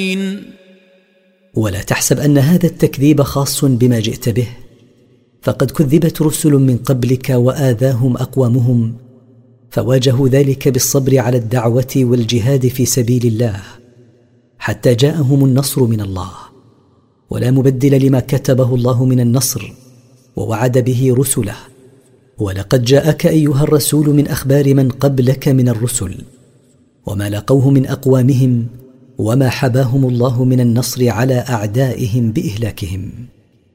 ولا تحسب أن هذا التكذيب خاص بما جئت به، فقد كذبت رسل من قبلك وآذاهم أقوامهم، فواجهوا ذلك بالصبر على الدعوة والجهاد في سبيل الله حتى جاءهم النصر من الله، ولا مبدل لما كتبه الله من النصر ووعد به رسله. ولقد جاءك أيها الرسول من أخبار من قبلك من الرسل وما لقوه من أقوامهم وما حباهم الله من النصر على أعدائهم بإهلاكهم.